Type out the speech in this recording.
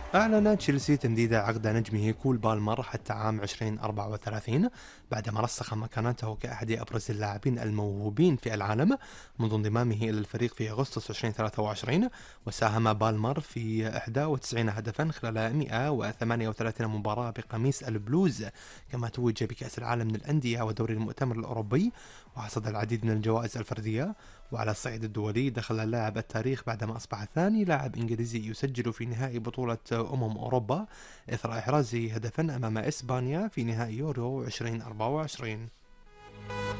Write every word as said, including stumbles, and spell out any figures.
أعلن تشيلسي تمديد عقد نجمه كول بالمر حتى عام ألفين وأربعة وثلاثين بعدما رسخ مكانته كأحد أبرز اللاعبين الموهوبين في العالم منذ انضمامه إلى الفريق في أغسطس ألفين وثلاثة وعشرين. وساهم بالمر في إحدى وتسعين هدفا خلال مئة وثمانية وثلاثين مباراة بقميص البلوز، كما توج بكأس العالم للأندية ودوري المؤتمر الأوروبي، وحصد العديد من الجوائز الفردية. وعلى الصعيد الدولي دخل اللاعب التاريخ بعدما أصبح ثاني لاعب إنجليزي يسجل في نهائي بطولة أمم أوروبا إثر إحراز هدفا أمام إسبانيا في نهائي يورو ألفين وأربعة وعشرين.